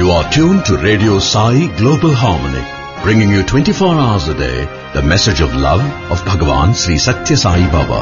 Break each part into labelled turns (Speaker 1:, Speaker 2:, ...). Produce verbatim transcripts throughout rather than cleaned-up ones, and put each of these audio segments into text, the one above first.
Speaker 1: You are tuned to Radio Sai Global Harmony, bringing you twenty-four hours a day the message of love of Bhagavan Sri Satya Sai Baba.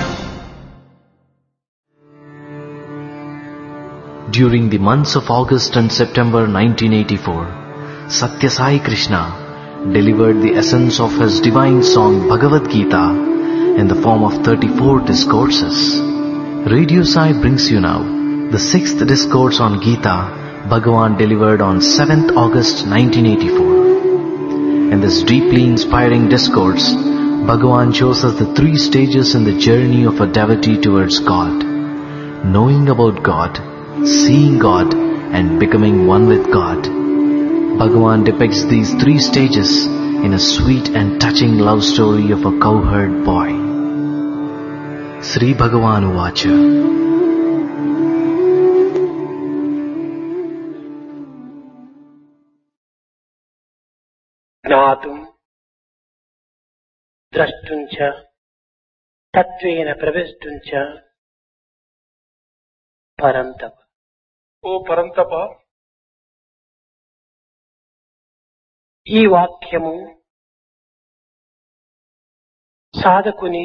Speaker 2: During the months of August and September nineteen eighty-four, Satya Sai Krishna delivered the essence of his divine song Bhagavad Gita in the form of thirty-four discourses. Radio Sai brings you now the sixth discourse on Gita Bhagavan delivered on seventh August nineteen eighty-four. In this deeply inspiring discourse, Bhagavan shows us the three stages in the journey of a devotee towards God: knowing about God, seeing God, and becoming one with God. Bhagavan depicts these three stages in a sweet and touching love story of a cowherd boy. Sri Bhagavan Uvacha.
Speaker 3: ज्ञातुं द्रष्टुं च तत्त्वेन प्रवेष्टुं च परंतप.
Speaker 4: ఓ పరంతప,
Speaker 3: ఈ వాక్యము సాధకుని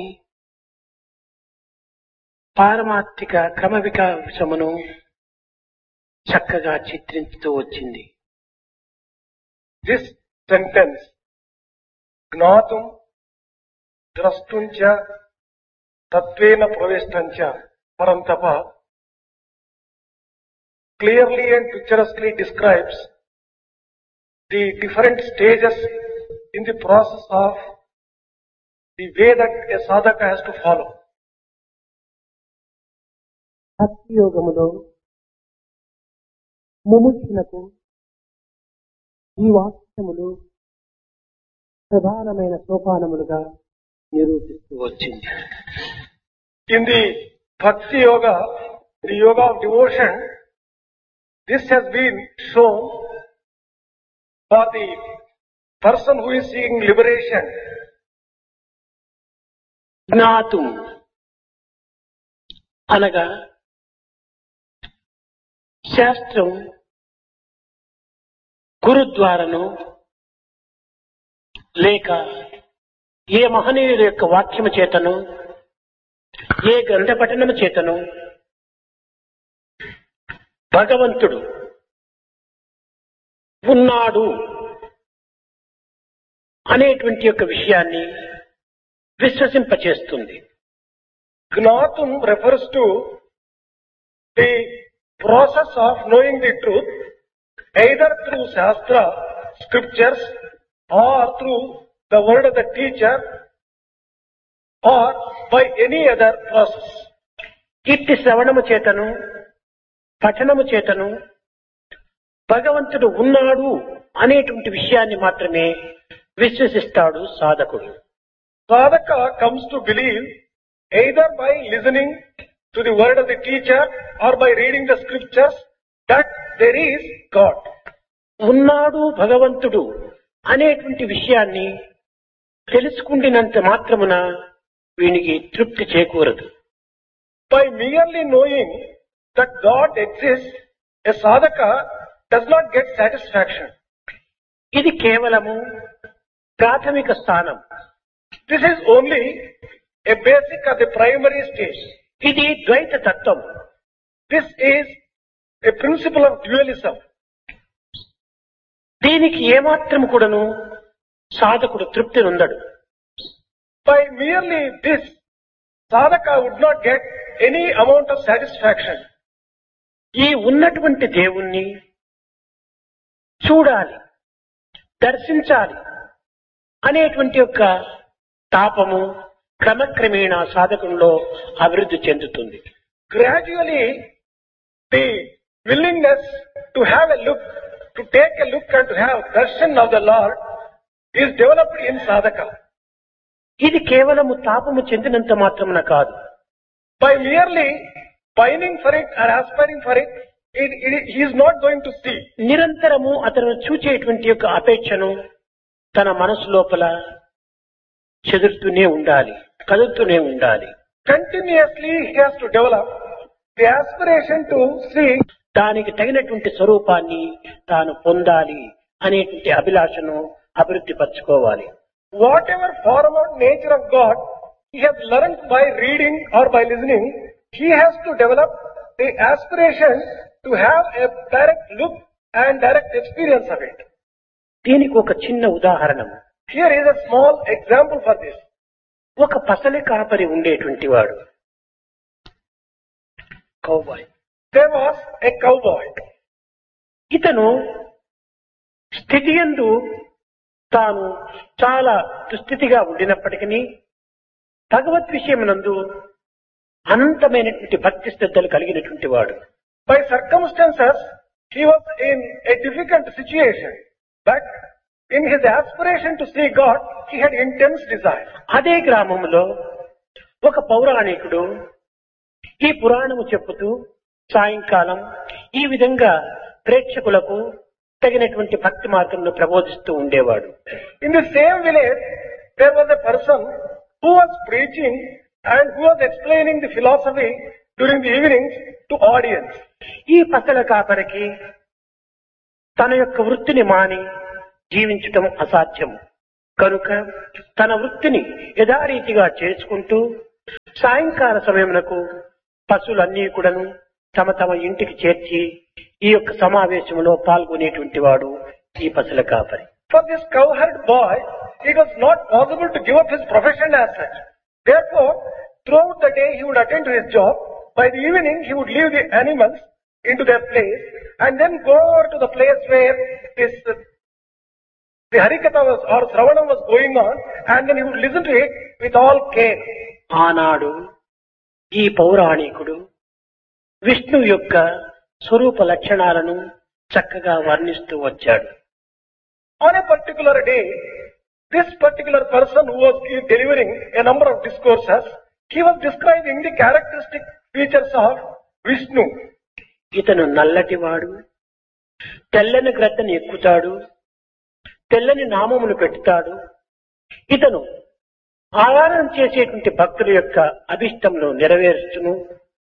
Speaker 3: పారమార్థిక క్రమ వికాసమును చక్కగా చిత్రించుతూ వచ్చింది.
Speaker 4: దిస్ సెంటెన్స్ జ్ఞాతుం ద్రష్టుం చ తత్వేన ప్రవేష్టం చ పరంతప clearly and picturesquely describes the different stages in the process of the way that a sadhaka has to follow.
Speaker 3: భక్తి యోగములో ముముక్షులకు ఈ వాక్యములు ప్రధానమైన సోపానములుగా నిరూపిస్తూ వచ్చింది.
Speaker 4: In the bhakti yoga, the yoga of devotion, this has been shown for the person who is seeking liberation.
Speaker 3: జ్ఞాతుం అనగా శాస్త్రం గురుద్వారను లేక ఏ మహనీయుల యొక్క వాక్యము చేతను ఏ గ్రంథ పఠనము చేతను భగవంతుడు ఉన్నాడు అనేటువంటి యొక్క విషయాన్ని విశ్వసింపచేస్తుంది.
Speaker 4: Gnatum refers to the process of knowing the truth either through Shastra, scriptures, or through the word of the teacher, or by any other process.
Speaker 3: ఇట్టి శ్రవణము చేతను పఠనము చేతను భగవంతుడు ఉన్నాడు అనేటువంటి విషయాన్ని మాత్రమే విశ్వసిస్తాడు సాధకుడు.
Speaker 4: Sadhaka comes to believe either by listening to the word of the teacher or by reading the scriptures that there is God.
Speaker 3: ఉన్నాడు భగవంతుడు అనేటువంటి విషయాన్ని తెలుసుకుంటున్నంత మాత్రమున వీనికి తృప్తి చేకూరదు.
Speaker 4: By merely knowing that God exists, a sadhaka does not get satisfaction.
Speaker 3: ఇది కేవలము ప్రాథమిక స్థానం.
Speaker 4: This is only a basic or the primary stage.
Speaker 3: ఇది ద్వైత తత్వం.
Speaker 4: This is a principle of dualism.
Speaker 3: దీనికి ఏమాత్రం కూడాను సాధకుడు తృప్తి నొందడు.
Speaker 4: By merely this, sadhaka would not get any amount of satisfaction.
Speaker 3: ఈ ఉన్నటువంటి దేవుణ్ణి చూడాలి, దర్శించాలి అనేటువంటి యొక్క తాపము క్రమక్రమేణా సాధకంలో అభివృద్ధి చెందుతుంది.
Speaker 4: Gradually, the willingness to have a look, to take a look and to have darshan of the Lord is developed in sadhaka.
Speaker 3: ఇది కేవలము తాపము చెందినంత మాత్రమున కాదు.
Speaker 4: By merely pining for it or aspiring for it, it, it, he is not going to see.
Speaker 3: నిరంతరము అతను చూచేటువంటి యొక్క అపేక్షను తన మనసు లోపల చెదురుతూనే ఉండాలి, కదులుతూనే ఉండాలి.
Speaker 4: Continuously he has to develop the aspiration to see
Speaker 3: దానికి తగినటువంటి స్వరూపాన్ని తాను పొందాలి అనేటువంటి అభిలాషను అభివృద్ధి పరచుకోవాలి.
Speaker 4: Whatever form or nature of God he has learned by reading or by listening, he has to develop the aspiration to have a direct look and direct experience of it.
Speaker 3: దీనికి ఒక చిన్న ఉదాహరణ.
Speaker 4: Here is a small example for this.
Speaker 3: ఒక పసలి కాపరి ఉండేటువంటి వాడు, cowboy.
Speaker 4: There was a cowboy.
Speaker 3: ఇతను స్థితియందు తాను చాలా దుస్థితిగా ఉండినప్పటికీ భగవత్ విషయమునందు అనంతమైనటువంటి భక్తి శ్రద్ధలు కలిగినటువంటి వాడు.
Speaker 4: By circumstances, he was in a difficult situation, but in his aspiration to see God, he had intense desire.
Speaker 3: అదే గ్రామంలో ఒక పౌరాణికుడు ఈ పురాణము చెప్పుతూ సాయంకాలం ఈ విధంగా ప్రేక్షకులకు తగినటువంటి భక్తి మార్గంలో ప్రబోధిస్తూ ఉండేవాడు.
Speaker 4: In the same village, there was a person who was preaching and who was explaining the philosophy during the evenings to audience.
Speaker 3: ఈ పసల కాపరికి తన యొక్క వృత్తిని మాని జీవించటం అసాధ్యం కనుక తన వృత్తిని యథారీతిగా చేసుకుంటూ సాయంకాల సమయమునకు పశువులన్నీ కూడాను తమ తమ ఇంటికి చేర్చి ఈ యొక్క సమావేశంలో పాల్గొనేటువంటి వాడు ఈ పశుల కాపరి.
Speaker 4: For this cowherd boy, it was not possible to give up his profession as such. Therefore, throughout the day he would attend to his job. By the evening, he would leave the animals into their place and then go over to the place where this uh, the Harikatha was or Sravanam was going on, and then he would listen to it with all care.
Speaker 3: ఆనాడు ఈ పౌరాణికుడు విష్ణు యొక్క స్వరూప లక్షణాలను చక్కగా వర్ణిస్తూ వచ్చాడు.
Speaker 4: On a particular day, this particular person who was delivering a number of discourses, he was describing the characteristic features of Vishnu.
Speaker 3: ఇతను నల్లటివాడు, తెల్లని గ్రద్దను ఎక్కుతాడు, తెల్లని నామమును పెట్టుతాడు. ఇతను ఆరాధన చేసేటువంటి భక్తుల యొక్క అభిష్టమును నెరవేర్చును,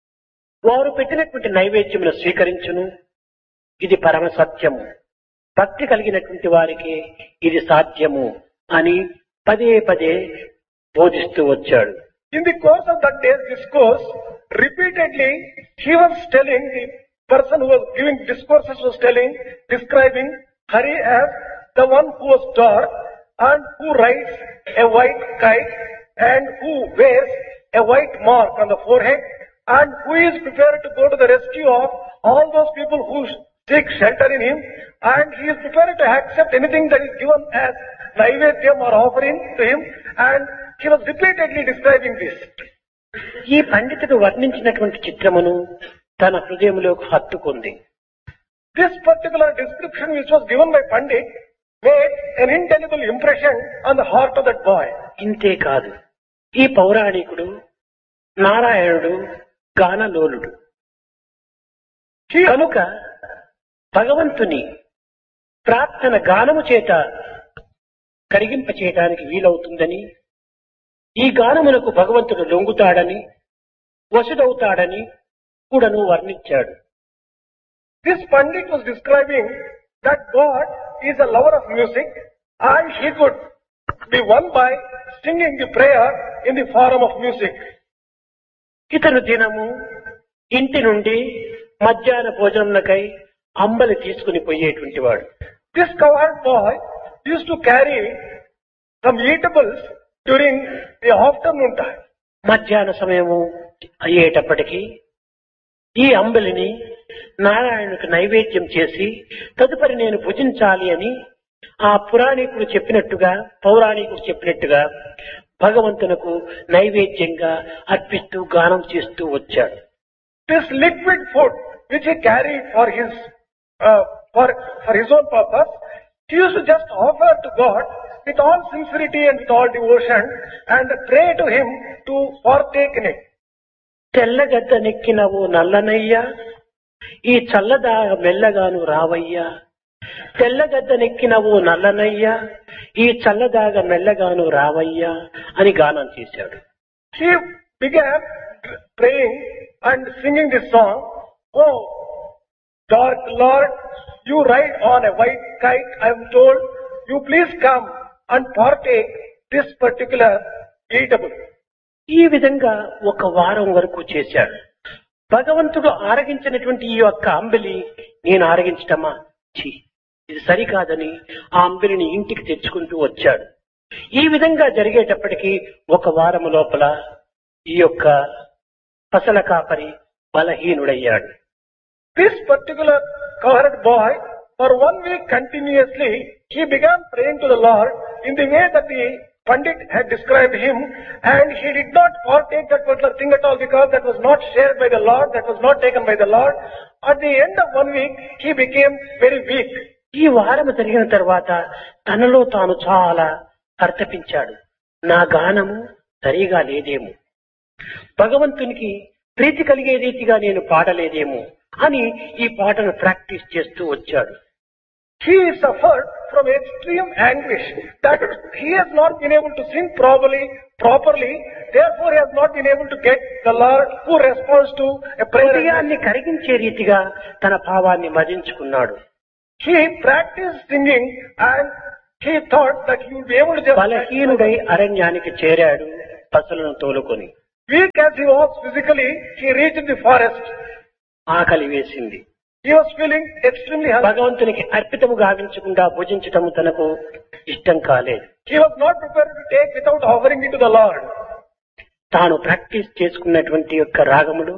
Speaker 3: వారు పెట్టినటువంటి నైవేద్యమును స్వీకరించును. ఇది పరమ సత్యము, భక్తి కలిగినటువంటి వారికి ఇది సాధ్యము అని పదే పదే బోధిస్తూ వచ్చాడు.
Speaker 4: In the course of that day's discourse, repeatedly he was telling, the person who was giving discourses was telling, describing Hari as the one who was dark and who rides a white kite and who wears a white mark on the forehead and who is prepared to go to the rescue of all those people who seek shelter in him, and he is prepared to accept anything that is given as naivedyam or offering to him, and he was repeatedly describing this.
Speaker 3: ఈ పండితుడు వర్ణించినటువంటి చిత్రమును తన హృదయంలోకి హత్తుకుంది.
Speaker 4: This particular description which was given by Pandit made an indelible impression on the heart of that boy.
Speaker 3: ఇంతే కాదు, ఈ పౌరాణికుడు నారాయణుడు గానలోలుడు కనుక భగవంతుని ప్రార్థన గానము చేత కరిగింప చేయడానికి వీలవుతుందని, ఈ గానమునకు భగవంతుడు లొంగుతాడని, వసుడవుతాడని కూడాను వర్ణించాడు.
Speaker 4: This Pandit was describing that God is a lover of music and he could be won by singing the prayer in the form of music.
Speaker 3: ఇతను దినము ఇంటి నుండి మధ్యాహ్న భోజనమునకై అంబలి తీసుకుని పోయేటువంటి వాడు.
Speaker 4: This cowherd boy used to carry some eatables during the afternoon time.
Speaker 3: మధ్యాహ్న సమయము అయ్యేటప్పటికీ ఈ అంబలిని నారాయణునికి నైవేద్యం చేసి తదుపరి నేను భుజించాలి అని ఆ పురాణికుడు చెప్పినట్టుగా పౌరాణికుడు చెప్పినట్టుగా భగవంతునకు నైవేద్యంగా అర్పిస్తూ గానం చేస్తూ వచ్చాడు.
Speaker 4: This liquid food which he carried for his uh, for for his own purpose, he used to just offer to God with all sincerity and with all devotion and pray to him to partake in it.
Speaker 3: తెల్లగద్ద నెక్కినవు నల్లనయ్యా, ఈ చల్లదాగ మెల్లగాను రావయ్యా, తెల్లగద్ద నెక్కినవు నల్లనయ్యా, ఈ చల్లదాగ మెల్లగాను రావయ్యా అని గానం చేశాడు.
Speaker 4: He began praying and singing this song, "Oh, dark Lord, you ride on a white kite, I am told, you please come and partake this particular eatable.
Speaker 3: ఈ విధంగా ఒక వారం వరకు చేశాడు. భగవంతుడు ఆరగించినటువంటి ఈ యొక్క అంబిలి నేను ఆరగించటమా, ఛీ, ఇది సరికాదని ఆ అంబిలిని ఇంటికి తెచ్చుకుంటూ వచ్చాడు. ఈ విధంగా జరిగేటప్పటికీ ఒక వారము లోపల ఈ యొక్క పసల కాపరి బలహీనుడయ్యాడు.
Speaker 4: This particular cowherd boy, for one week continuously, he began praying to the Lord in the way that the Pandit had described him, and he did not partake that particular thing at all because that was not shared by the Lord, that was not taken by the Lord. At the end of one week, he became very weak.
Speaker 3: ఈ వారం జరిగిన తర్వాత తనలో తాను చాలా పరితపించాడు. నా గానము సరిగా లేదేమో, భగవంతునికి ప్రీతి కలిగే రీతిగా నేను పాడలేదేమో అని ఈ పాటను ప్రాక్టీస్ చేస్తూ వచ్చాడు.
Speaker 4: He suffered from extreme anguish that he has not been able to sing properly, properly. Therefore, he has not been able to get the Lord who responds to a prayer.
Speaker 3: హృదయాన్ని కరిగించే రీతిగా తన భావాన్ని మదించుకున్నాడు.
Speaker 4: He practiced singing and he thought that he would be able to just...
Speaker 3: బలహీనుడై అరణ్యానికి చేరాడు పశువులను తోలుకొని.
Speaker 4: Weak as he was physically, he reached the forest.
Speaker 3: ఆకలి వేసింది.
Speaker 4: He was feeling extremely hungry.
Speaker 3: భగవంతునికి అర్పితము గావించకుండా భుజించటము తనకు ఇష్టం కాలేదు.
Speaker 4: He was not prepared to take without offering it to the Lord.
Speaker 3: తాను ప్రాక్టీస్ చేసుకున్నటువంటి యొక్క రాగములు,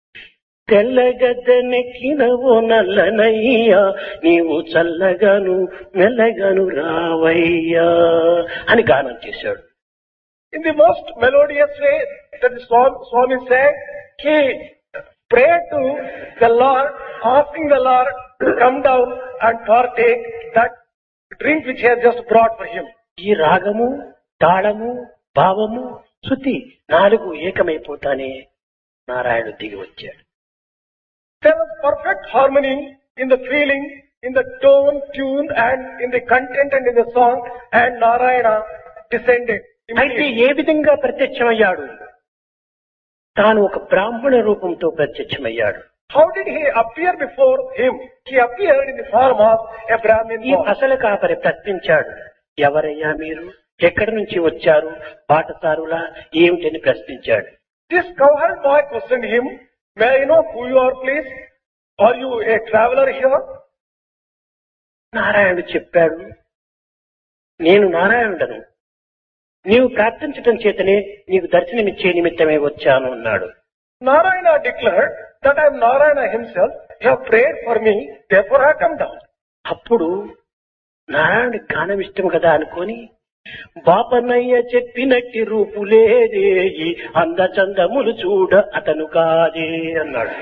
Speaker 3: తెల్లగద్దెనెక్కినవో నల్లనయ్యా నీవు చల్లగాను మెల్లగాను రావయ్యా అని గానం చేశాడు.
Speaker 4: In the most melodious way that the Swami said, he prayed to the Lord, asking the Lord to come down and partake that drink which he has just brought for him.
Speaker 3: ఈ రాగము, తాళము, భావము, శృతి నాలుగు ఏకమైపోతానే నారాయణుడు దిగి వచ్చాడు.
Speaker 4: There was perfect harmony in the feeling, in the tone, tune, and in the content and in the song, and Narayana descended.
Speaker 3: అయితే ఏ విధంగా ప్రత్యక్షమయ్యాడు? తాను ఒక బ్రాహ్మణ రూపంతో ప్రత్యక్షమయ్యాడు.
Speaker 4: How did he appear before him? He appeared in the form of a Brahmin
Speaker 3: ఈ
Speaker 4: boy.
Speaker 3: పసల కాపరి ప్రశ్నించాడు, ఎవరయ్యా మీరు, ఎక్కడి నుంచి వచ్చారు, బాటసారులా ఏమిటని ప్రశ్నించాడు.
Speaker 4: This cowherd boy questioned him, may I know who you are, please? Are you a traveler here?
Speaker 3: నారాయణుడు చెప్పాడు, నేను నారాయణుడను, నీవు ప్రార్థించటం చేతనే నీకు దర్శనమిచ్చే నిమిత్తమే వచ్చాను అన్నాడు.
Speaker 4: Narayana declared that I am Narayana himself. You have prayed for me, therefore I have come down.
Speaker 3: అప్పుడు నారాయణుడికి గానం ఇష్టం కదా అనుకొని, బాపనయ్య చెప్పినట్టి రూపులేదే ఈ అందచందములు చూడ అతను కాదే అన్నాడు.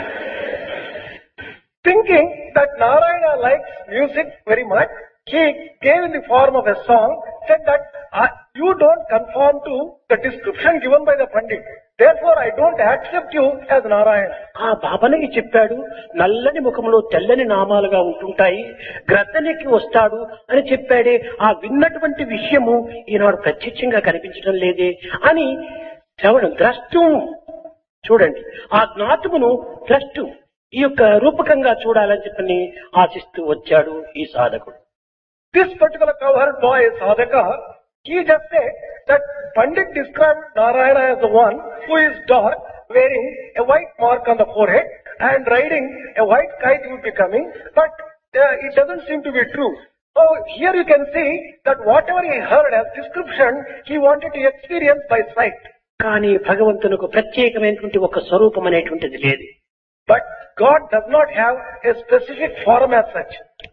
Speaker 4: Thinking that Narayana likes music very much, he gave in the form of a song, said that uh, you don't conform to the description given by the Pandit. Therefore, I don't accept you as Narayana.
Speaker 3: ఆ బాపనయ్య చెప్పాడు, నల్లని ముఖంలో తెల్లని నామాలుగా ఉంటుంటాయి, గ్రద్దనికి వస్తాడు అని చెప్పాడే, ఆ విన్నటువంటి విషయము ఈనాడు ప్రత్యక్షంగా కనిపించడం లేదే అని శ్రవణం ద్రష్టం. చూడండి, ఆ జ్ఞాతమును ద్రష్టం ఈ యొక్క రూపకంగా చూడాలని చెప్పని ఆశిస్తూ వచ్చాడు ఈ సాధకుడు.
Speaker 4: This particular cowherd boy, Sadhaka, he just said that Pandit described Narayana as the one who is dark, wearing a white mark on the forehead and riding a white kite he would be coming, but uh, it doesn't seem to be true. So here you can see that whatever he heard as description, he wanted to experience by sight.
Speaker 3: కానీ భగవంతునికి ప్రత్యేకమైనటువంటి ఒక స్వరూపం అనేటువంటిది లేదు.
Speaker 4: But God does not have a specific form as such.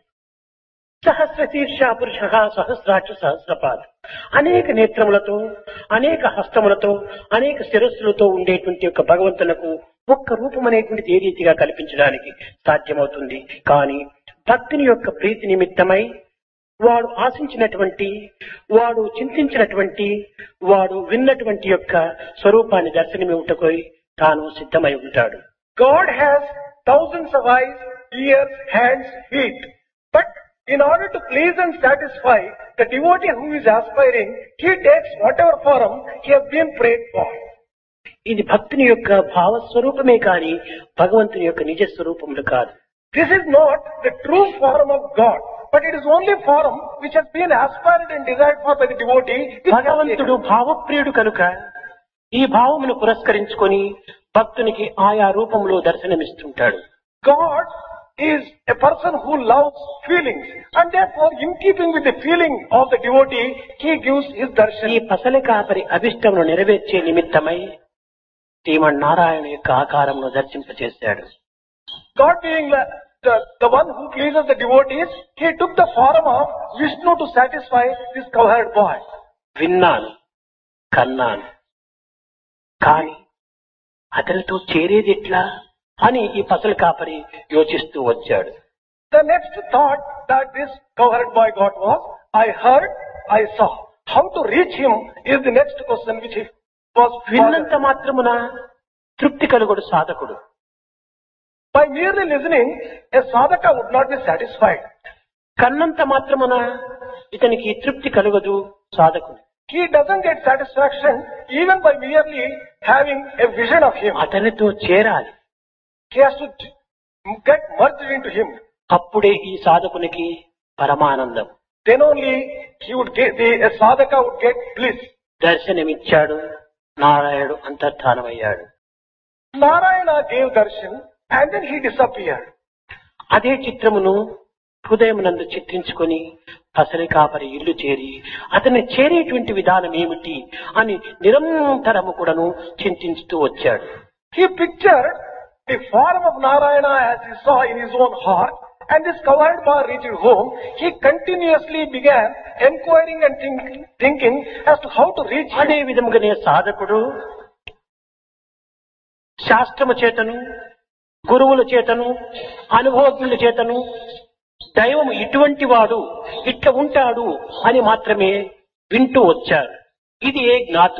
Speaker 3: సహస్ర శీర్ష పురుష సహస్రాక్ష సహస్రపాద, అనేక నేత్రములతో, అనేక హస్తములతో, అనేక శిరస్సులతో ఉండేటువంటి యొక్క భగవంతునకు ఒక్క రూపం అనేటువంటిది ఏ రీతిగా కల్పించడానికి సాధ్యమవుతుంది? కానీ భక్తిని యొక్క ప్రీతి నిమిత్తమై వాడు ఆశించినటువంటి, వాడు చింతించినటువంటి, వాడు విన్నటువంటి యొక్క స్వరూపాన్ని దర్శనమివ్వటకు తాను సిద్ధమై ఉంటాడు.
Speaker 4: God has thousands of eyes, ears, hands, feet. But in order to please and satisfy the devotee who is aspiring, he takes whatever form he has been prayed for.
Speaker 3: ఇది భక్తుని యొక్క భావస్వరూపమే కాని భగవంతుని యొక్క నిజ స్వరూపములు కాదు.
Speaker 4: This is not the true form of God, but it is only form which has been aspired and desired for by the devotee.
Speaker 3: భగవంతుడు భావప్రియుడు కనుక ఈ భావమును పురస్కరించుకొని భక్తునికి ఆయా రూపంలో దర్శనమిస్తుంటాడు.
Speaker 4: God is a person who loves feelings, and therefore in keeping with the feeling of the devotee, he gives his
Speaker 3: ఈ
Speaker 4: darshan.
Speaker 3: పసలి కాపరి అభిష్టమును నెరవేర్చే నిమిత్తమై శ్రీమన్నారాయణ యొక్క ఆకారమును దర్శింపచేశాడు.
Speaker 4: God being the, the, the one who pleases the devotees, he took the form of Vishnu to satisfy this cowherd boy.
Speaker 3: విన్నాను, కన్నాను, కాని అతనితో చేరేది ఎట్లా అని ఈ పసలి కాపరి యోచిస్తూ వచ్చాడు.
Speaker 4: The next thought that this cowherd boy got was, I heard, I saw. How to reach him is the next question which he was
Speaker 3: విన్నంత
Speaker 4: bothered.
Speaker 3: మాత్రమున తృప్తి కలుగుడు సాధకుడు.
Speaker 4: By merely listening, a sadhaka would not be satisfied.
Speaker 3: కన్నంత మాత్రమున ఇతనికి తృప్తి కలుగదు సాధకుడు.
Speaker 4: He doesn't get satisfaction even by merely having a vision of him.
Speaker 3: అతనితో చేరాలి.
Speaker 4: He has to get merged into him.
Speaker 3: అప్పుడే ఈ సాధకునికి పరమానందం.
Speaker 4: Then only he would get, the a sadhaka would get bliss.
Speaker 3: దర్శనమిచ్చాడు, నారాయణుడు అంతర్ధానమయ్యాడు.
Speaker 4: Narayana gave darshan and then he disappeared.
Speaker 3: అదే చిత్రమును హృదయమునందు చిత్రించుకొని పసలి కాపరి ఇల్లు చేరి అతన్ని చేరేటువంటి విధానం ఏమిటి అని నిరంతరము కూడాను చింతించుతూ వచ్చాడు.
Speaker 4: He pictured the form of Narayana as he saw in his own heart, and this cowherd boy reached home. He continuously began enquiring and thinking, thinking as to how to reach him.
Speaker 3: అదే విధముగానే సాధకుడు శాస్త్రము చేతను, గురువుల చేతను, అనుభవజ్ఞుల చేతను దైవము ఇటువంటి వాడు, ఇట్లా ఉంటాడు అని మాత్రమే వింటూ వచ్చారు. ఇది ఏ జ్ఞాతు.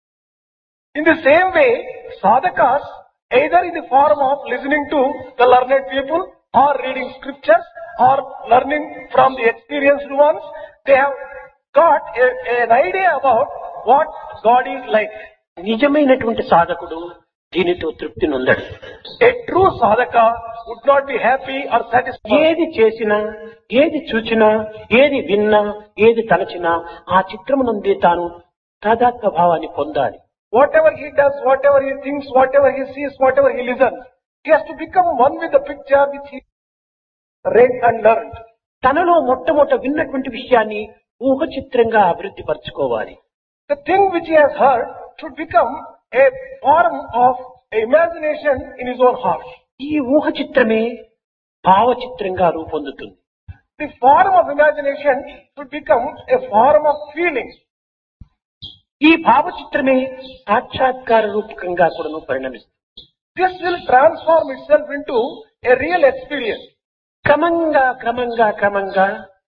Speaker 4: In the same way, sadhakas, either in the form of listening to the learned people or reading scriptures or learning from the experienced ones, they have got a, an idea about what God is like.
Speaker 3: నిజమైనటువంటి సాధకుడు దీనితో తృప్తి నొందడు.
Speaker 4: A true sadhaka would not be happy or satisfied.
Speaker 3: ఏది చేసినా, ఏది చూచినా, ఏది విన్నా, ఏది తలచినా ఆ చిత్రమునందే తాను తాదాత్మ్య భావాన్ని పొందాలి.
Speaker 4: Whatever he does, whatever he thinks, whatever he sees, whatever he listens, he has to become one with the picture which he read and learned.
Speaker 3: తనలో మొట్టమొదట విన్నటువంటి విషయాన్ని ఊహ చిత్రంగా అభివృద్ధి పరచుకోవాలి.
Speaker 4: The thing which he has heard should become a form of imagination in his own heart.
Speaker 3: ఈ ఊహ చిత్రమే భావ చిత్రంగా రూపొందుతుంది.
Speaker 4: The form of imagination should become a form of feeling.
Speaker 3: ఈ భావ చిత్రమే సాక్షాత్కార రూపకంగా కూడా పరిణమిస్తుంది.
Speaker 4: This will transform itself into a real experience.
Speaker 3: క్రమంగా క్రమంగా క్రమంగా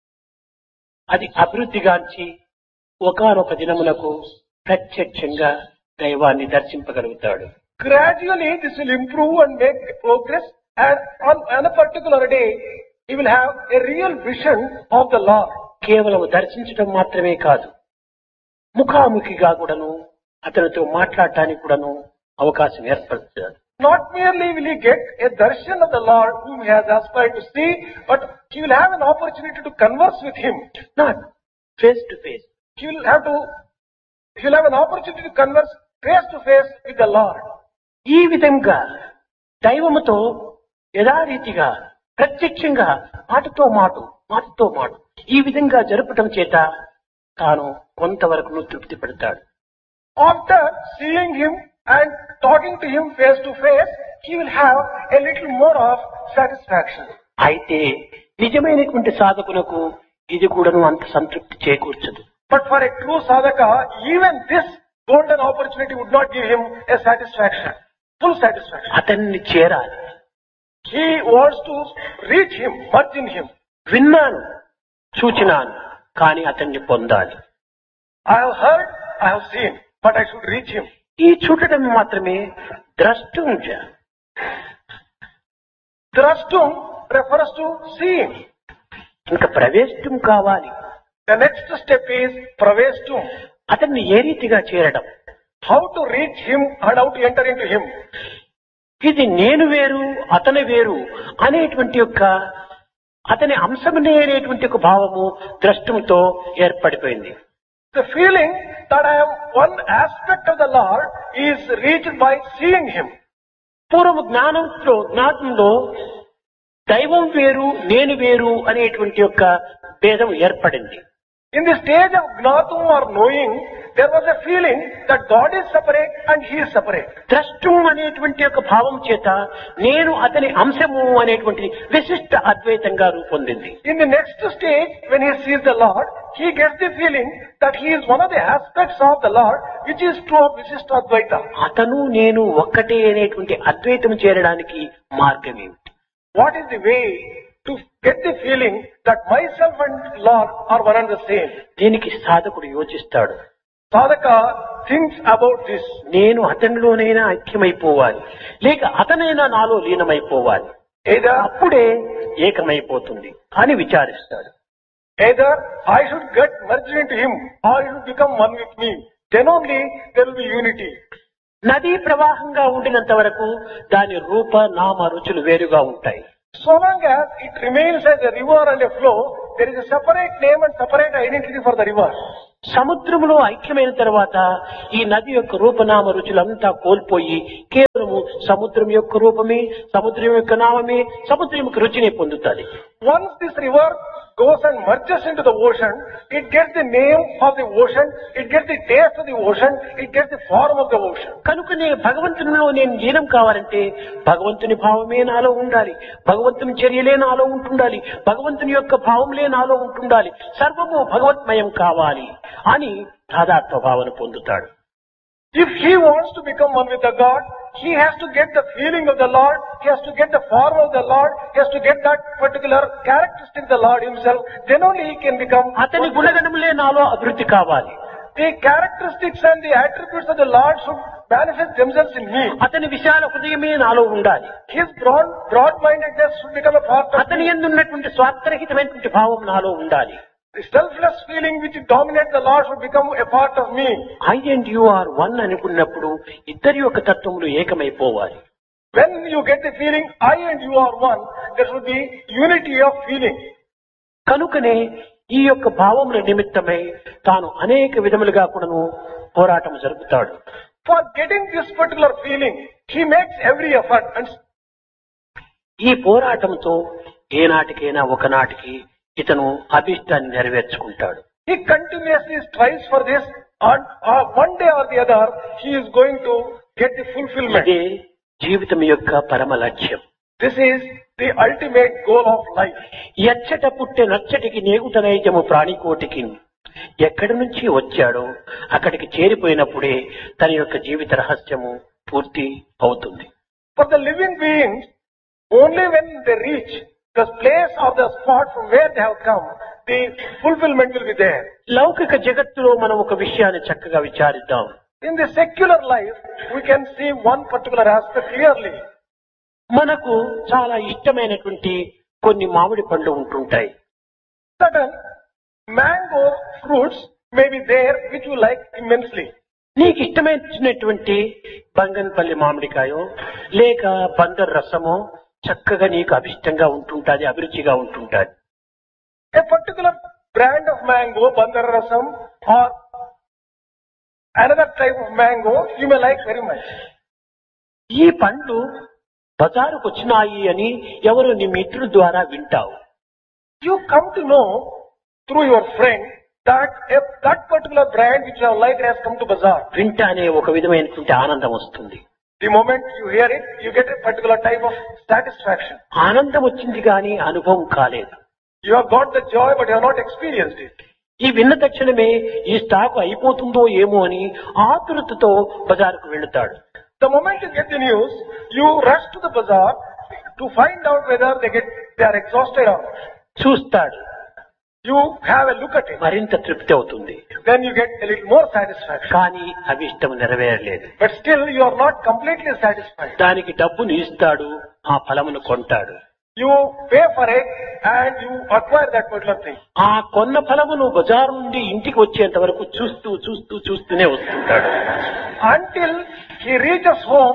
Speaker 3: అది అభివృద్ధిగాంచి ఒకానొక దినములకు ప్రత్యక్షంగా దైవాన్ని దర్శింపగలుగుతాడు.
Speaker 4: Gradually this will improve and make progress, and on, on a particular day he will have a real vision of the Lord.
Speaker 3: కేవలం దర్శించడం మాత్రమే కాదు, ముఖాముఖిగా కూడాను అతనితో మాట్లాడటానికి కూడాను అవకాశం ఏర్పడుతుంది.
Speaker 4: Not merely will he get a darshan of the Lord whom he has aspired to see, but he will have an opportunity to converse with him.
Speaker 3: Not face to face.
Speaker 4: He will have to, he will have an opportunity to converse face to face with the Lord.
Speaker 3: ఈ విధంగా దైవముతో యథారీతిగా ప్రత్యక్షంగా మాటతో మాట మాటతో మాట ఈ విధంగా జరపటం చేత తాను కొంతవరకు తృప్తి పడతాడు.
Speaker 4: After seeing him and talking to him face to face, he will have a little more of satisfaction.
Speaker 3: అయితే నిజమైనటువంటి సాధకునకు ఇది కూడాను అంత సంతృప్తి చేకూర్చదు.
Speaker 4: But for a true sadhaka, even this golden opportunity would not give him a satisfaction, full satisfaction.
Speaker 3: అతన్ని చేరాలి.
Speaker 4: He wants to reach him, merge in him.
Speaker 3: విన్నాను, చూచినాను, కానీ అతన్ని పొందాలి.
Speaker 4: I have heard, I have seen, but I should reach him.
Speaker 3: ఈ చూడటం మాత్రమే ద్రష్టుంజ.
Speaker 4: Drashtum refers to seeing.
Speaker 3: ఇంకా ప్రవేశం కావాలి.
Speaker 4: The next step is praveshtum.
Speaker 3: అతన్ని ఏ రీతిగా చేరడం,
Speaker 4: How to reach him and how to enter into him.
Speaker 3: ఇది నేను వేరు అతని వేరు అనేటువంటి యొక్క అతని అంశమునే అనేటువంటి ఒక భావము ద్రష్టంతో ఏర్పడిపోయింది.
Speaker 4: The feeling that I am one aspect of the Lord is reached by seeing Him.
Speaker 3: పూర్వ జ్ఞానంలో జ్ఞానంలో దైవం వేరు నేను వేరు అనేటువంటి యొక్క భేదం ఏర్పడింది.
Speaker 4: In the stage of Gnatum or knowing, there was a feeling that God is separate and He is separate.
Speaker 3: ద్రష్టం అనేటువంటి యొక్క భావం చేత నేను అతని అంశము అనేటువంటి విశిష్ట అద్వైతంగా రూపొందింది.
Speaker 4: In the next stage, when he sees the Lord, he gets the feeling that he is one of the aspects of the Lord, which is true of Visishta Advaita.
Speaker 3: అతను నేను ఒక్కటే అనేటువంటి అద్వైతం చేరడానికి మార్గం ఏమిటి?
Speaker 4: What is the way to get the feeling that myself and Lord are one and the same?
Speaker 3: దీనికి సాధకుడు యోచిస్తాడు.
Speaker 4: Sadhaka thinks about this.
Speaker 3: నేను అతనిలోనైనా ఐక్యమైపోవాలి, లేక అతనైనా నాలో లీనమైపోవాలి.
Speaker 4: Either,
Speaker 3: అప్పుడే ఏకమైపోతుంది అని విచారిస్తాడు.
Speaker 4: either I should get merged into Him or He should become one with me. Then only there will be unity.
Speaker 3: నదీ ప్రవాహంగా ఉండినంత వరకు దాని రూప నామ రుచులు వేరుగా ఉంటాయి.
Speaker 4: So long as it remains as a river and a flow, there is a separate name and separate identity for the river.
Speaker 3: సముద్రములో ఐక్యమైన తర్వాత ఈ నది యొక్క రూపనామ రుచులంతా కోల్పోయి కేవలము సముద్రం యొక్క రూపమే, సముద్రం యొక్క నామమే, సముద్రం యొక్క రుచిని పొందుతుంది.
Speaker 4: Once this river goes and merges into the ocean, it gets the name of the ocean, it gets the taste of the ocean, it gets the form of the ocean.
Speaker 3: కనుకనే భగవంతునిలో నేను లీనం కావాలంటే భగవంతుని భావమే నాలో ఉండాలి, భగవంతుని చర్యలే నాలో ఉంటుండాలి, భగవంతుని యొక్క భావంలే నాలో ఉంటుండాలి, సర్వము భగవత్మయం కావాలి అని తాదాత్మ భావన పొందుతాడు.
Speaker 4: If he wants to become one with the God, he has to get the feeling of the Lord, he has to get the form of the Lord, he has to get that particular characteristic of the Lord himself, then only he can become.
Speaker 3: అతని గుణగణములే నాలో అభివృద్ధి కావాలి.
Speaker 4: The characteristics and the attributes of the Lord should manifest themselves in me.
Speaker 3: అతని విశాల హృదయమే నాలో ఉండాలి.
Speaker 4: His broad, broad-mindedness should become a part of
Speaker 3: అతని యందు ఉన్నటువంటి స్వార్థరహితమైనటువంటి భావం నాలో ఉండాలి.
Speaker 4: the selfless feeling which dominates the Lord should become a part of me.
Speaker 3: I and you are one అనుకున్నప్పుడు ఇద్దరి యొక్క తత్వములు ఏకమైపోవాలి.
Speaker 4: When you get the feeling I and you are one, there should be unity of feeling.
Speaker 3: కనుకనే ఈ యొక్క భావముల నిమిత్తమై తాను అనేక విధములుగా కూడాను పోరాటం జరుపుతాడు.
Speaker 4: For getting this particular feeling, he makes every effort. And
Speaker 3: ఈ పోరాటంతో ఏనాటికైనా ఒకనాటికి ఇతను అభిష్టాన్ని నెరవేర్చుకుంటాడు.
Speaker 4: he continuously strives for this, and uh, one day or the other, he is going to get the fulfillment.
Speaker 3: ఇదే జీవితం యొక్క పరమ లక్ష్యం.
Speaker 4: This is the ultimate goal of life.
Speaker 3: ఎచ్చట పుట్టే నచ్చటికి నేగుట నైజము ప్రాణికోటికి ఎక్కడి నుంచి వచ్చాడో అక్కడికి చేరిపోయినప్పుడే తన యొక్క జీవిత రహస్యము పూర్తి అవుతుంది.
Speaker 4: For the living beings, only when they reach the place or the spot from where they have come, the fulfillment will be there.
Speaker 3: లౌకిక జగత్తులో మనం ఒక విషయాన్ని చక్కగా విచారిద్దాం.
Speaker 4: In the secular life, we can see one particular aspect clearly.
Speaker 3: మనకు చాలా ఇష్టమైనటువంటి కొన్ని మామిడి పండ్లు ఉంటుంటాయి.
Speaker 4: Certain mango fruits may be there which you like immensely.
Speaker 3: నీకు ఇష్టమైనటువంటి బంగన్పల్లి మామిడికాయో లేక బందర్ రసమో చక్కగా నీకు అభిష్టంగా ఉంటుంటాది, అభిరుచిగా ఉంటుంటాది.
Speaker 4: A particular brand of mango, bandar rasam, or another type of mango, you may like very much.
Speaker 3: ఈ పండ్లు బజారుకు వచ్చినాయి అని ఎవరు నీ మిత్రుల ద్వారా వింటావు.
Speaker 4: You come to know through your friend that if that particular brand which you have liked has come to bazaar.
Speaker 3: వింటానే ఒక విధమైనటువంటి ఆనందం వస్తుంది.
Speaker 4: The moment you hear it, you get a particular type of satisfaction.
Speaker 3: ఆనందం వచ్చింది కానీ అనుభవం కాలేదు.
Speaker 4: You have got the joy, but you have not experienced it.
Speaker 3: ఈ విన్న తక్షణమే ఈ స్టాక్ అయిపోతుందో ఏమో అని ఆతురతతో బజారుకు వెళుతాడు.
Speaker 4: The moment you get the news, you rush to the bazaar to find out whether they get they are exhausted or not.
Speaker 3: చూస్తాడు,
Speaker 4: You have a look at it.
Speaker 3: మరింత తృప్తి అవుతుంది.
Speaker 4: Then you get a little more satisfaction.
Speaker 3: కానీ అవి ఇష్టం నెరవేరలేదు.
Speaker 4: But still you are not completely satisfied.
Speaker 3: దానికి డబ్బును ఇస్తాడు, ఆ ఫలమును కొంటాడు.
Speaker 4: You pay for it and you acquire that particular thing.
Speaker 3: ఆ కొన్న ఫలమును బజారు నుండి ఇంటికి వచ్చేంత వరకు చూస్తూ చూస్తూ చూస్తూనే వస్తుంటాడు.
Speaker 4: Until he reaches home,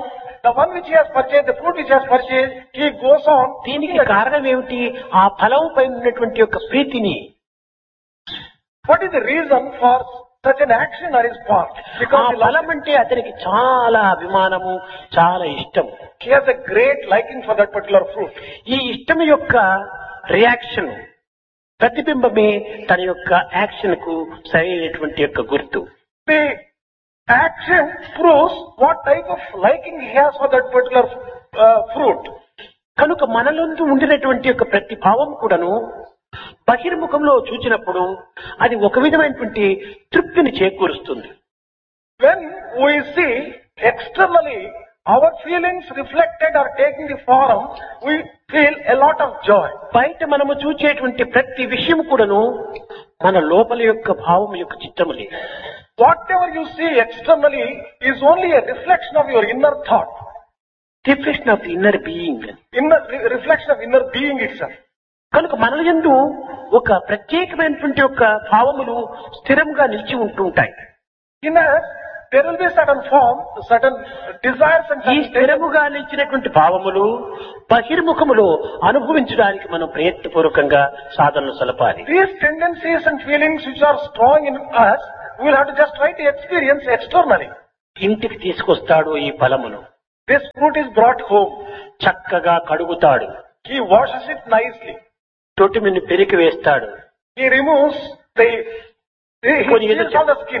Speaker 4: the one which he has purchased, the fruit which he has purchased, he goes on.
Speaker 3: దీనికి కారణం ఏమిటి? ఆ ఫలం పైన ఉన్నటువంటి యొక్క ప్రీతిని.
Speaker 4: What is the reason for such an action on his part?
Speaker 3: ఆ
Speaker 4: Because he,
Speaker 3: ఫలం
Speaker 4: loves it.
Speaker 3: అంటే అతనికి చాలా అభిమానము, చాలా ఇష్టం.
Speaker 4: He has a great liking for that particular fruit.
Speaker 3: ఈ ఇష్టం యొక్క రియాక్షన్ ప్రతిబింబమే తన యొక్క యాక్షన్ కు సరైనటువంటి యొక్క గుర్తు.
Speaker 4: The action proves what type of liking he has for that particular uh, fruit.
Speaker 3: కనుక మనలందు ఉండినటువంటి యొక్క ప్రతి భావం కూడాను బహిర్ముఖంలో చూచినప్పుడు అది ఒక విధమైనటువంటి తృప్తిని చేకూరుస్తుంది.
Speaker 4: When we see externally our feelings reflected or taking the form, we feel a lot of joy.
Speaker 3: బయట మనము చూచేటువంటి ప్రతి విషయం కూడాను మన లోపల యొక్క భావం యొక్క చిత్తములే.
Speaker 4: Whatever you see externally is only a reflection of your inner thought,
Speaker 3: reflection of the inner being.
Speaker 4: inner re- reflection of inner being itself.
Speaker 3: కనుక మన యందు ఒక ప్రత్యేకమైనటువంటి యొక్క భావములు స్థిరంగా నిలిచి ఉంటూ ఉంటాయి.
Speaker 4: In us, there will be certain form, certain desires and
Speaker 3: ఈ
Speaker 4: certain tendencies.
Speaker 3: స్థిరముగా నిలిచినటువంటి భావములు బహిర్ముఖములో అనుభవించడానికి మనం ప్రయత్నపూర్వకంగా సాధనలు సలపాలి.
Speaker 4: These tendencies and feelings which are strong in us, we will have to just try to experience externally.
Speaker 3: ఇంటికి తీసుకొస్తాడు ఈ ఫలమును,
Speaker 4: This fruit is brought home.
Speaker 3: చక్కగా కడుగుతాడు,
Speaker 4: He washes it nicely.
Speaker 3: తొటిమిని పెరికి వేస్తాడు,
Speaker 4: He removes the, he, he
Speaker 3: Put it in
Speaker 4: peels
Speaker 3: the-
Speaker 4: all the skin.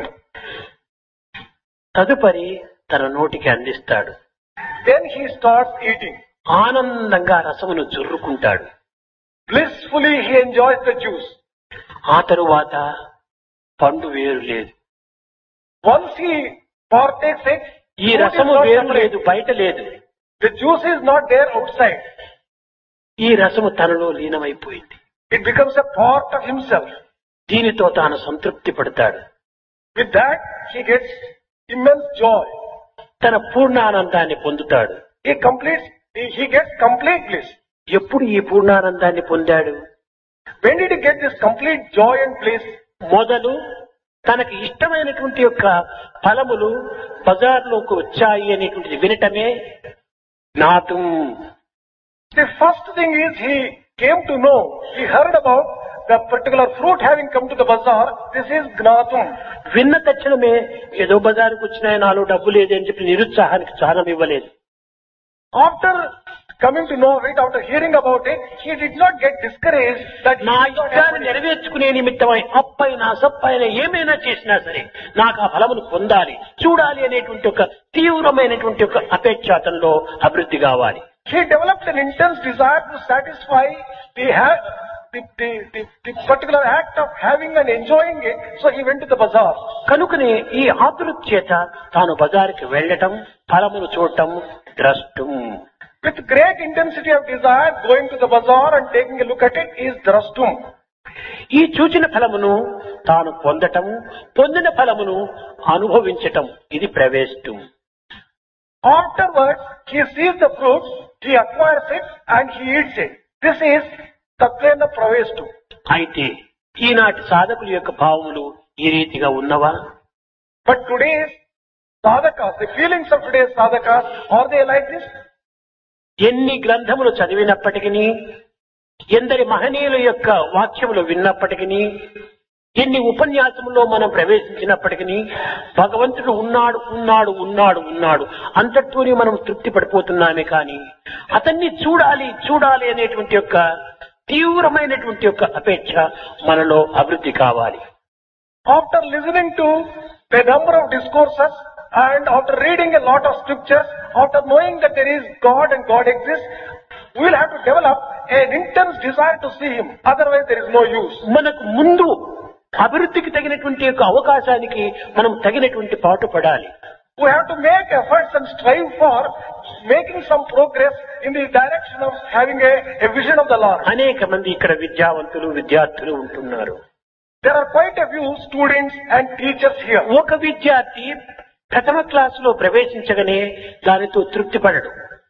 Speaker 3: తదుపరి తన నోటికి అందిస్తాడు.
Speaker 4: Then he starts eating.
Speaker 3: ఆనందంగా రసమును జుర్రుకుంటాడు.
Speaker 4: Blissfully he enjoys the juice.
Speaker 3: ఆ తరువాత పండు వేరు లేదు,
Speaker 4: Once he partakes it,
Speaker 3: ఈ
Speaker 4: fruit is
Speaker 3: రసము
Speaker 4: not
Speaker 3: వేరు
Speaker 4: separate.
Speaker 3: లేదు, బయట లేదు.
Speaker 4: The juice is not there outside.
Speaker 3: ఈ రసము తనలో లీనమైపోయింది.
Speaker 4: It becomes a part of himself.
Speaker 3: దీనితో తాను సంతృప్తి పడతాడు.
Speaker 4: With that, he gets immense joy.
Speaker 3: తన పూర్ణానందాన్ని పొందుతాడు.
Speaker 4: He completes, he, he gets complete bliss.
Speaker 3: ఎప్పుడు ఈ పూర్ణానందాన్ని పొందాడు?
Speaker 4: When did he get this complete joy and bliss?
Speaker 3: మొదలు తనకి ఇష్టమైనటువంటి యొక్క ఫలములు బజార్లోకి వచ్చాయి అనేటువంటిది వినటమే జ్ఞాతం.
Speaker 4: The first thing is he came to know, he heard about the particular fruit having come to the bazaar. This is Gnatum.
Speaker 3: విన్న తక్షణమే ఏదో బజారుకు వచ్చినాయి, నాలో డబ్బు లేదే అని చెప్పి నిరుత్సాహానికి స్థానం ఇవ్వలేదు.
Speaker 4: After coming to know it, after hearing about it, he did not get discouraged that he
Speaker 3: నా
Speaker 4: did not have
Speaker 3: ఇష్టాన్ని
Speaker 4: money.
Speaker 3: నెరవేర్చుకునే నిమిత్తమై అప్పైనా సప్పైనా ఏమైనా చేసినా సరే నాకు ఆ ఫలమును పొందాలి, చూడాలి అనేటువంటి ఒక తీవ్రమైనటువంటి ఒక అపేక్ష అతనిలో అభివృద్ధి కావాలి.
Speaker 4: He developed an intense desire to satisfy the, ha- the, the, the, the particular act of having and enjoying it, so he went to the bazaar.
Speaker 3: కనుకనే ఈ ఆతురత చేత తాను బజారుకి వెళ్ళటం, ఫలమును చూడటం, ద్రష్టం.
Speaker 4: With great intensity of desire, going to the bazaar and taking a look at it is drastum.
Speaker 3: ఈ చూచిన ఫలమును తాను పొందటం, పొందిన ఫలమును అనుభవించటం, ఇది ప్రవేశం.
Speaker 4: Afterwards, he sees the fruit, he acquires it and he eats it. This is Tatvena Pravestu.
Speaker 3: అయితే ఈనాటి సాధకుల యొక్క భావములు ఈ రీతిగా ఉన్నవా?
Speaker 4: But today's sadhakas, the feelings of today's sadhakas, are they like this?
Speaker 3: ఎన్ని గ్రంథములు చదివినప్పటికీ, ఎందరి మహనీయుల యొక్క వాక్యములు విన్నప్పటికీ, ఎన్ని ఉపన్యాసములో మనం ప్రవేశించినప్పటికీ భగవంతుడు ఉన్నాడు ఉన్నాడు ఉన్నాడు ఉన్నాడు అంతటితోనే మనం తృప్తి పడిపోతున్నామే కానీ అతన్ని చూడాలి చూడాలి అనేటువంటి యొక్క తీవ్రమైనటువంటి యొక్క అపేక్ష మనలో అభివృద్ధి కావాలి.
Speaker 4: After listening to a number of discourses and after reading a lot of scriptures, after knowing that there is God and God exists, we will have to develop an intense desire to see Him. Otherwise there is no use.
Speaker 3: మనకు ముందు అభివృద్ధికి తగినటువంటి యొక్క అవకాశానికి మనం తగినటువంటి పాటు పడాలి.
Speaker 4: We have to make efforts and strive for making some progress in the direction of having a, a vision of the Lord.
Speaker 3: అనేక మంది ఇక్కడ విద్యావంతులు విద్యార్థులు ఉంటున్నారు.
Speaker 4: There are quite a few students and teachers here.
Speaker 3: ఒక విద్యార్థి ప్రథమ క్లాసులో ప్రవేశించగానే దానితో తృప్తి పడడు.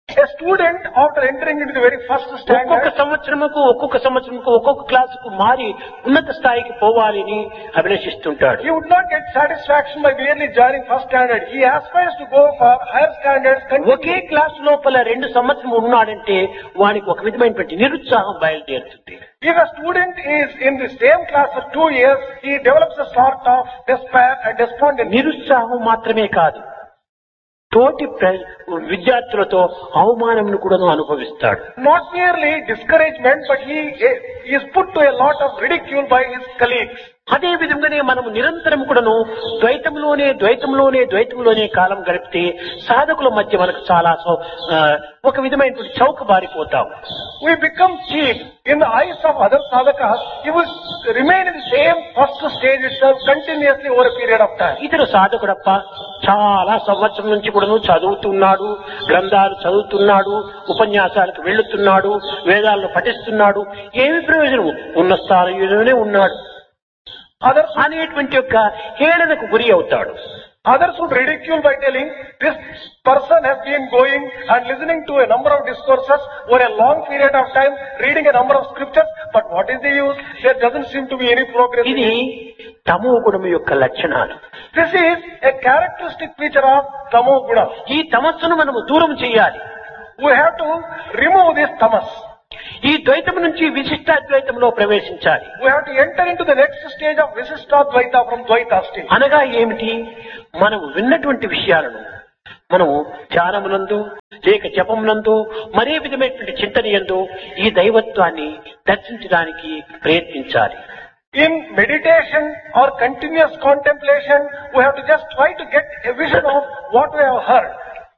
Speaker 4: A student, after entering into the very first
Speaker 3: ఒక్కొక్క
Speaker 4: standard,
Speaker 3: సంవత్సరముకు ఒక్కొక్క సంవత్సరంకు ఒక్కొక్క క్లాసుకు మారి ఉన్నత స్థాయికి పోవాలని అభిలషిస్తుంటాడు.
Speaker 4: he would not get satisfaction by merely joining first standard. He aspires to go for higher standards.
Speaker 3: Okay class లోపల రెండు సంవత్సరం ఉన్నాడంటే వానికి ఒక విధమైనటువంటి నిరుత్సాహం బయలుదేరుతుంది.
Speaker 4: If a student is in the same class for two years, he develops a sort of despair and despondency.
Speaker 3: నిరుత్సాహం మాత్రమే కాదు, తోటి ప్ర- విద్యార్థులతో అవమానంను కూడా అనుభవిస్తాడు.
Speaker 4: Not merely discouragement, but he is put to a lot of ridicule by his colleagues.
Speaker 3: అదే విధంగానే మనము నిరంతరం కూడాను ద్వైతంలోనే ద్వైతంలోనే ద్వైతంలోనే కాలం గడిపితే సాధకుల మధ్య మనకు చాలా సౌ- ఆ, ఒక విధమైనటువంటి చౌక బారిపోతాం.
Speaker 4: We become cheap in the eyes of other sadhakas. He will remain in the same first stage itself continuously over a period of time.
Speaker 3: ఇతరు సాధకుడప్ప చాలా సంవత్సరం నుంచి కూడాను చదువుతున్నాడు, గ్రంథాలు చదువుతున్నాడు, ఉపన్యాసాలకు వెళ్తున్నాడు, వేదాలను పఠిస్తున్నాడు, ఏమి ప్రయోజనం, ఉన్న స్థానంలోనే ఉన్నాడు
Speaker 4: Others,
Speaker 3: అనేటువంటి యొక్క హేళనకు గురి అవుతాడు.
Speaker 4: others would ridicule by telling, this person has been going and listening to a number of discourses over a long period of time, reading a number of scriptures, but what is the use? There doesn't seem to be any progress.
Speaker 3: ఇది తమో గుణము యొక్క లక్షణాలు.
Speaker 4: This is a characteristic feature of tamo guna.
Speaker 3: ఈ తమస్సును మనము దూరం చేయాలి.
Speaker 4: We have to remove this tamas.
Speaker 3: ఈ ద్వైతం నుంచి విశిష్టాద్వైతంలో ప్రవేశించాలి.
Speaker 4: We have to enter into the next stage of Visishtadvaita from Dvaita stage.
Speaker 3: అనగా ఏమిటి? మనం విన్నటువంటి విషయాలను మనము ధ్యానమునందు లేక జపమునందు మరే విధమైనటువంటి చింతనయందు ఈ దైవత్వాన్ని దర్శించడానికి ప్రయత్నించాలి.
Speaker 4: In meditation or continuous contemplation, we have to just try to get a vision of what we have heard.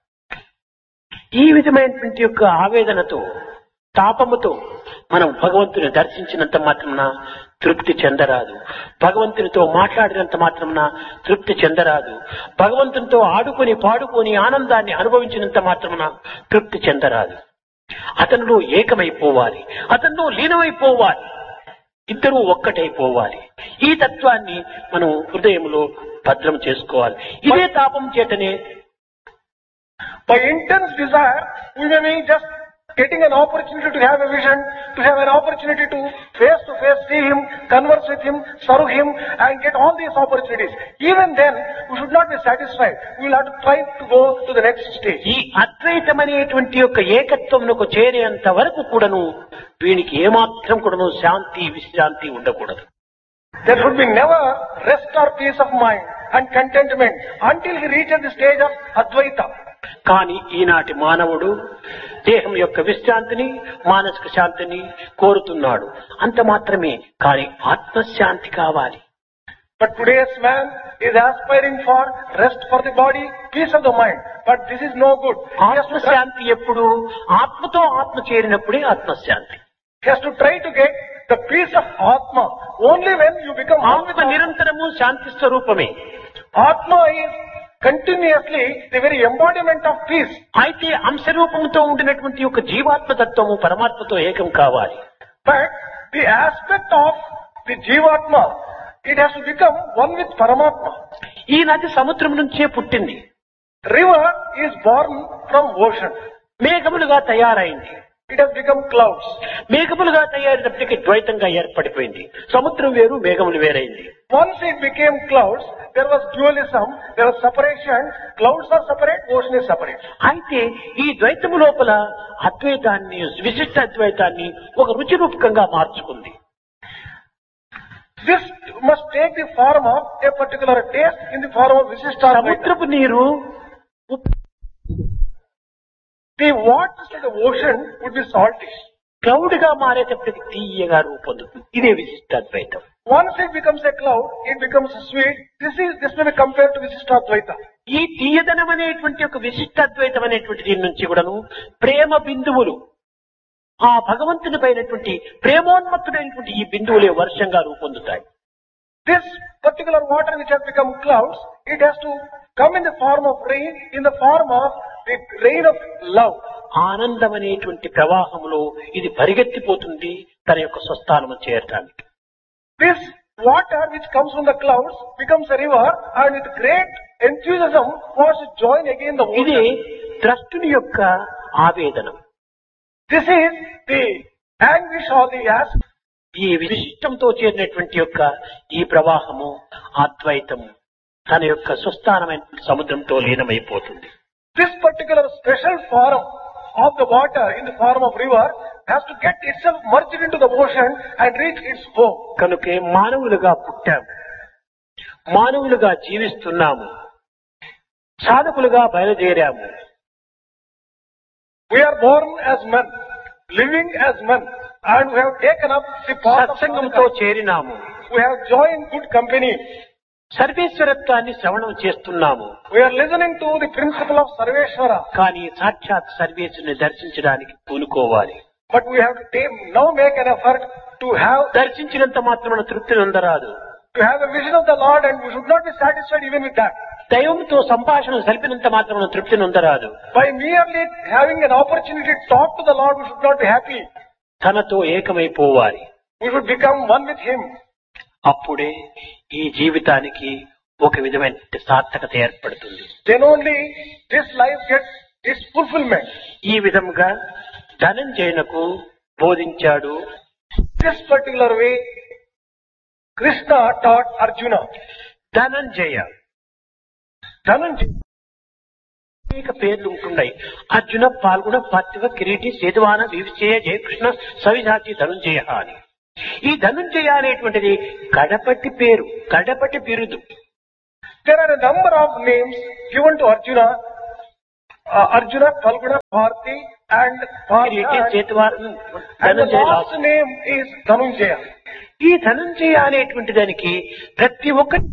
Speaker 3: ఈ విధమైనటువంటి యొక్క ఆవేదనతో తాపముతో మనం భగవంతుని దర్శించినంత మాత్రమున తృప్తి చెందరాదు. భగవంతునితో మాట్లాడినంత మాత్రమున తృప్తి చెందరాదు. భగవంతునితో ఆడుకొని పాడుకొని ఆనందాన్ని అనుభవించినంత మాత్రమున తృప్తి చెందరాదు. అతనిలో ఏకమైపోవాలి, అతనిలో లీనమైపోవాలి, ఇద్దరూ ఒక్కటైపోవాలి. ఈ తత్వాన్ని మనం హృదయంలో భద్రం చేసుకోవాలి. ఇదే తాపం చేతనే
Speaker 4: By intense desire, we may be just getting an opportunity to have a vision, to have an opportunity to face to face see him, converse with him, serve him, and get all these opportunities. Even then, we should not be satisfied. We will have to try to go to the next stage.
Speaker 3: ఈ అద్వైతమనేటువంటి యొక్క ఏకత్వమునకు చేరేంత వరకు కూడాను వీనికి ఏమాత్రం కూడాను శాంతి విశ్రాంతి ఉండకూడదు.
Speaker 4: There should be never rest or peace of mind and contentment until he reaches the stage of Advaita.
Speaker 3: కానీ ఈనాటి మానవుడు దేహం యొక్క విశ్రాంతిని మానసిక శాంతిని కోరుతున్నాడు, అంత మాత్రమే. కానీ ఆత్మశాంతి కావాలి.
Speaker 4: But today's man is aspiring for rest for the body, peace of the mind. But this is no good. He has to try,
Speaker 3: ఆత్మశాంతి ఎప్పుడు ఆత్మతో ఆత్మ చేరినప్పుడే ఆత్మశాంతి.
Speaker 4: he has to try to get the peace of Atma. Only when you become one with
Speaker 3: ఆత్మ
Speaker 4: Atma.
Speaker 3: నిరంతరము శాంతి స్వరూపమే.
Speaker 4: Atma is continuously the very embodiment of peace.
Speaker 3: అయితే అంశరూపంతో ఉండినటువంటి యొక్క జీవాత్మతత్వము పరమాత్మతో ఏకం కావాలి.
Speaker 4: But the aspect of the Jivatma, it has to become one with Paramatma.
Speaker 3: ఈ నది సముద్రం నుంచే పుట్టింది,
Speaker 4: River is born from ocean.
Speaker 3: మేఘములుగా తయారైంది.
Speaker 4: It has become clouds.
Speaker 3: మేఘములుగా తయారైనప్పటికీ ద్వైతంగా ఏర్పడిపోయింది. సముద్రం వేరు, మేఘములు వేరైంది.
Speaker 4: Once it became clouds, there was dualism, there was separation. Clouds are separate, ocean is separate.
Speaker 3: అయితే ఈ ద్వైతము లోపల అద్వైతాన్ని విశిష్ట అద్వైతాన్ని ఒక రుచి రూపకంగా మార్చుకుంది.
Speaker 4: This must take the form of a particular taste in the form of Visishtadvaita.
Speaker 3: సముద్రపు నీరు ఉప్పు,
Speaker 4: The waters of the ocean would be salty.
Speaker 3: Cloud గా మారేటప్పటికి తీయగా రూపొందుతుంది. ఇదే విశిష్ట అద్వైతం.
Speaker 4: Once it becomes a cloud, it becomes sweet. This is this may be compared to Visishtadvaita.
Speaker 3: ఈ తీయదనం అనేటువంటి ఒక విశిష్ట అద్వైతం అనేటువంటి దీని నుంచి కూడాను ప్రేమ బిందువులు, ఆ భగవంతుని పైనటువంటి ప్రేమోన్మత్తుడైనటువంటి ఈ బిందువులే వర్షంగా రూపొందుతాయి.
Speaker 4: This particular water which has become clouds, it has to come in the form of rain, in the form of the rain of love.
Speaker 3: ఆనందం అనేటువంటి ప్రవాహంలో ఇది పరిగెత్తిపోతుంది తన యొక్క స్వస్థానము చేరటానికి.
Speaker 4: This water which comes from the clouds becomes a river, and with great enthusiasm wants to join again the
Speaker 3: ఇది
Speaker 4: ocean.
Speaker 3: ద్రష్టుని యొక్క ఆవేదన.
Speaker 4: This is the anguish or the ask.
Speaker 3: ఈ విశిష్టంతో చేరినటువంటి యొక్క ఈ ప్రవాహము అద్వైతము తన యొక్క స్వస్థానమైన సముద్రంతో లీనమైపోతుంది.
Speaker 4: This particular special form of the water in the form of river has to get itself merged into the ocean and reach its home.
Speaker 3: కనుకే మానవులుగా పుట్టాము, మానవులుగా జీవిస్తున్నాము, సాధకులుగా బయలుదేరాము.
Speaker 4: We are born as men, living as men, and we have taken up the path of
Speaker 3: సత్సంగంతో చేరినాము,
Speaker 4: We have joined good company.
Speaker 3: సర్వేశ్వరత్వాన్ని శ్రవణం చేస్తున్నాము.
Speaker 4: We are listening to the principle of Sarveshwara.
Speaker 3: కానీ సాక్షాత్ సర్వేశ్వరుని దర్శించడానికి పూనుకోవాలి.
Speaker 4: But we have to take, now make an effort to have
Speaker 3: దర్శించినంత మాత్రమున తృప్తి నొందరాదు.
Speaker 4: to have a vision of the Lord, and we should not be satisfied even with that.
Speaker 3: దైవంతో సంభాషణ సలిపినంత మాత్రమున తృప్తి నొందరాదు.
Speaker 4: By merely having an opportunity to talk to the Lord, we should not be happy.
Speaker 3: తనతో ఏకమైపోవాలి.
Speaker 4: We should become one with Him.
Speaker 3: అప్పుడే ఈ జీవితానికి ఒక విధమైన సార్థకత ఏర్పడుతుంది.
Speaker 4: Then only this life gets its fulfillment.
Speaker 3: ఈ విధంగా ధనంజయునకు బోధించాడు.
Speaker 4: This particular way, Krishna taught Arjuna.
Speaker 3: Dhananjaya
Speaker 4: Dhananjaya.
Speaker 3: అనేక పేర్లు ఉంటున్నాయి. అర్జున, పాల్గొన, పార్థివ, కిరీటి, సేతువాన, వివిచేయ, జయకృష్ణ, సవిసాచి, ధనుంజయ అని. ఈ ధనుంజయ అనేటువంటిది కడపటి పేరు, కడపటి బిరుదు.
Speaker 4: There are a number of names given to Arjuna. Uh, Arjuna, Palguna, Parthi and Partha.
Speaker 3: Kireeti, సేతువాన,
Speaker 4: And the
Speaker 3: Dhanunjaya.
Speaker 4: last name is Dhanunjaya.
Speaker 3: ఈ ధనంజయ అనేటువంటి దానికి ప్రతి ఒక్కటి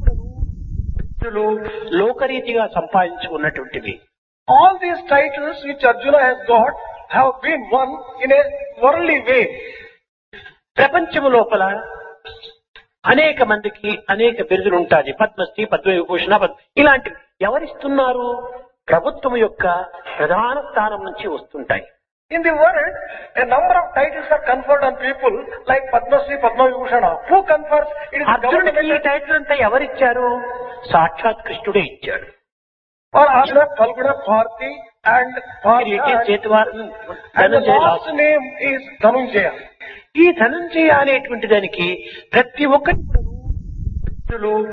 Speaker 3: లోకరీతిగా సంపాదించుకున్నటువంటివి.
Speaker 4: All these titles which Arjuna has got have been won in a worldly way.
Speaker 3: ప్రపంచము లోపల అనేక మందికి అనేక బిరుదులు ఉంటాయి. పద్మశ్రీ, పద్మవిభూషణ, పద్మ ఇలాంటివి ఎవరిస్తున్నారు? ప్రభుత్వం యొక్క ప్రధాన స్థానం నుంచి వస్తుంటాయి.
Speaker 4: In the world, a number of titles are conferred on people like Padma Shri, Padma Vibhushana. Who confers? It is the
Speaker 3: అర్జునుడికి ఈ
Speaker 4: government.
Speaker 3: టైటిల్ అంతా ఎవరిచ్చారు? సాక్షాత్ కృష్ణుడే ఇచ్చాడు.
Speaker 4: Or Arjuna, Palguna, Parthi and
Speaker 3: Kireeti,
Speaker 4: Partha.
Speaker 3: సేతువాన,
Speaker 4: And the
Speaker 3: Dhanunjaya.
Speaker 4: last name is Dhanunjaya.
Speaker 3: ఈ ధనంజయ అనేటువంటి దానికి ప్రతి ఒక్కటి